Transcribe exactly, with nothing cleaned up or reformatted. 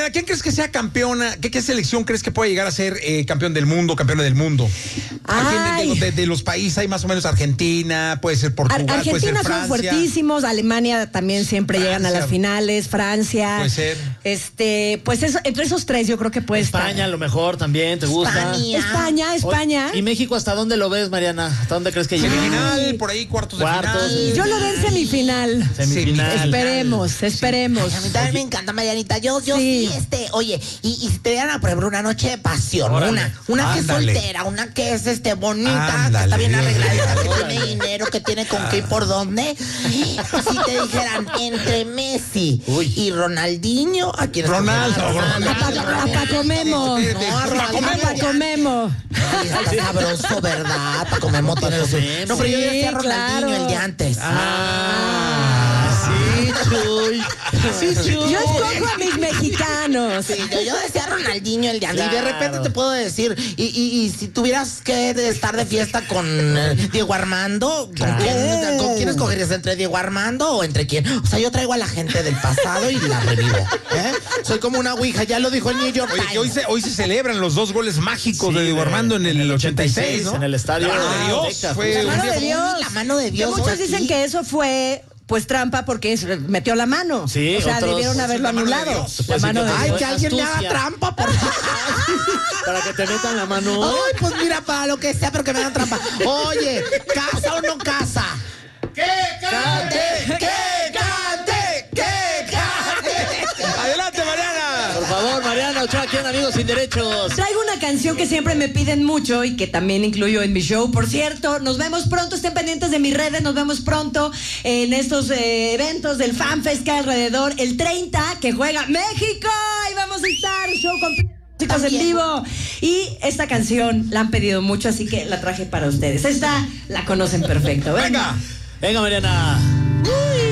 Mariana, ¿quién crees que sea campeona? ¿Qué, qué selección crees que pueda llegar a ser eh, campeón del mundo, campeona del mundo? De, de, de, de los países hay más o menos Argentina, puede ser Portugal, Ar Argentina puede ser Francia. Son fuertísimos, Alemania también siempre Francia. Llegan a las finales, Francia. Puede ser. Este, pues eso, entre esos tres yo creo que puede España estar. a lo mejor también, ¿te gusta? España, España. España. ¿Y México hasta dónde lo ves, Mariana? ¿Hasta dónde crees que llegue? Semifinal, por ahí cuartos, cuartos de final. Yo lo veo en semifinal. Semifinal. Esperemos, esperemos. Ay, a mí también me encanta, Marianita. Yo, yo sí, sí este, oye, y, y si te dieran, por ejemplo, una noche de pasión, Órale. una, una que es Ándale. soltera, una que es este bonita, Ándale, que está bien Dios, arregladita, Dios. que tiene dinero, que tiene con qué y por dónde. Si te dijeran entre Messi Uy. y Ronaldinho, ¿a quién Ronaldo, Ronaldo. A Paco- a Paco Memo. De- de- No, A Ronaldinho. Paco Memo. Ay, está sabroso, ¿verdad? Paco Memo tiene los... Memo. No, pero yo Sí, decía Ronaldinho, claro. el de antes. Ah, sí, Chuy. Sí, Chuy. Yo escojo a mis mexicanos. Sí, yo, yo decía Ronaldinho el de antes. Claro. Y de repente te puedo decir, y, y, y si tuvieras que de estar de fiesta con eh, Diego Armando, ¿con, Claro. quién, ¿con quién escogerías? ¿Entre Diego Armando o entre quién? O sea, yo traigo a la gente del pasado y la revivo. ¿eh? Soy como una ouija, ya lo dijo el New York Oye, Times. que hoy se, hoy se celebran los dos goles mágicos Sí, de Diego de- Armando en el, en el ochenta y seis, ¿no? en el estadio La mano de Dios. Azteca, Fue La un mano día de como- Dios. La mano de Que Dios. muchos aquí. dicen que eso fue pues trampa porque es- metió la mano. Sí, o sea, otros- debieron haberlo la mano de anulado. Dios. La mano de Ay, Dios. que alguien me haga Astucia. trampa, por Para que te metan la mano. Ay, pues mira, para lo que sea, pero que me hagan trampa. Oye, ¿casa o no casa? ¡Que cante! ¡Que cante! ¡Que cante! ¡Adelante, Mariana! Por favor, Mariana Ochoa, aquí en Amigos Sin Derechos. Traigo una canción que siempre me piden mucho y que también incluyo en mi show. Por cierto, nos vemos pronto, estén pendientes de mis redes, nos vemos pronto en estos eh, eventos del FanFest que hay alrededor. El treinta, que juega México, y vamos a estar, show completo, chicos, en También. vivo. Y esta canción la han pedido mucho, así que la traje para ustedes. Esta la conocen perfecto. ¡Venga! Venga, Mariana.